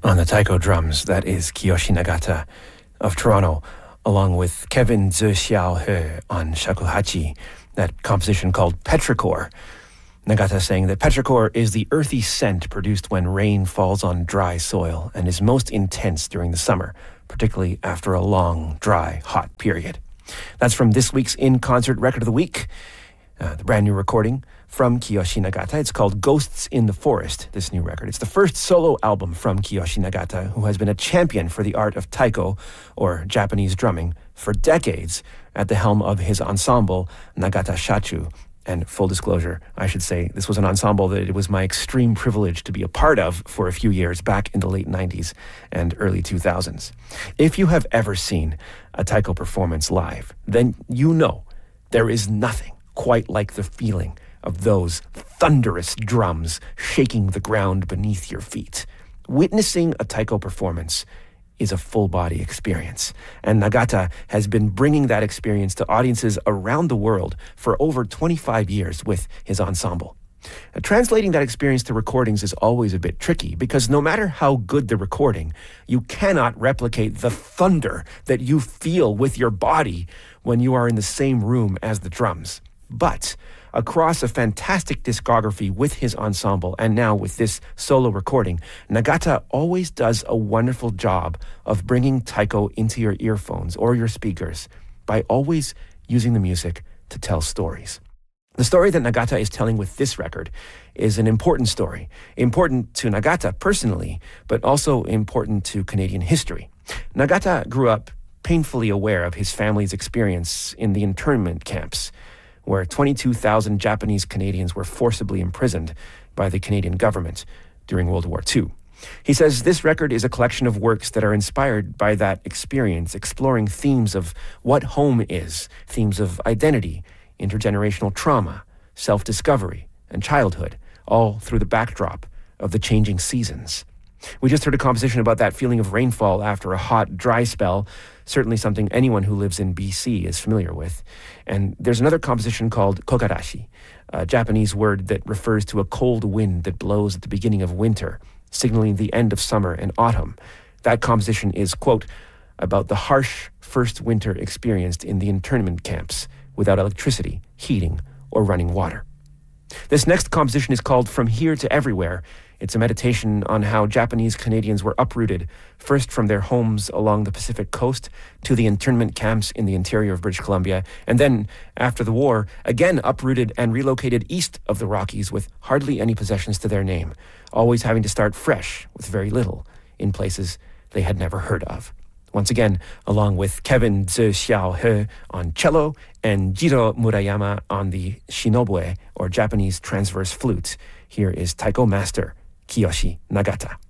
On the taiko drums, that is Kiyoshi Nagata of Toronto, along with Kevin Zhe Xiao He on shakuhachi, that composition called Petrichor. Nagata saying that petrichor is the earthy scent produced when rain falls on dry soil and is most intense during the summer, particularly after a long, dry, hot period. That's from this week's In Concert Record of the Week, the brand new recording from Kiyoshi Nagata. It's called Ghosts in the Forest, this new record. It's the first solo album from Kiyoshi Nagata, who has been a champion for the art of taiko, or Japanese drumming, for decades at the helm of his ensemble, Nagata Shachu. And full disclosure, I should say, this was an ensemble that it was my extreme privilege to be a part of for a few years back in the late 90s and early 2000s. If you have ever seen a taiko performance live, then you know there is nothing quite like the feeling of those thunderous drums shaking the ground beneath your feet. Witnessing a taiko performance is a full-body experience, and Nagata has been bringing that experience to audiences around the world for over 25 years with his ensemble. Translating that experience to recordings is always a bit tricky, because no matter how good the recording, you cannot replicate the thunder that you feel with your body when you are in the same room as the drums. But across a fantastic discography with his ensemble, and now with this solo recording, Nagata always does a wonderful job of bringing taiko into your earphones or your speakers by always using the music to tell stories. The story that Nagata is telling with this record is an important story, important to Nagata personally, but also important to Canadian history. Nagata grew up painfully aware of his family's experience in the internment camps, where 22,000 Japanese Canadians were forcibly imprisoned by the Canadian government during World War II. He says this record is a collection of works that are inspired by that experience, exploring themes of what home is, themes of identity, intergenerational trauma, self-discovery, and childhood, all through the backdrop of the changing seasons. We just heard a composition about that feeling of rainfall after a hot, dry spell, certainly something anyone who lives in BC is familiar with. And there's another composition called kokarashi, a Japanese word that refers to a cold wind that blows at the beginning of winter, signaling the end of summer and autumn. That composition is, quote, about the harsh first winter experienced in the internment camps without electricity, heating, or running water. This next composition is called From Here to Everywhere. It's a meditation on how Japanese Canadians were uprooted, first from their homes along the Pacific coast to the internment camps in the interior of British Columbia, and then, after the war, again uprooted and relocated east of the Rockies with hardly any possessions to their name, always having to start fresh with very little in places they had never heard of. Once again, along with Kevin Zhe Xiao He on cello and Jiro Murayama on the shinobue, or Japanese transverse flute, here is taiko master Kiyoshi Nagata.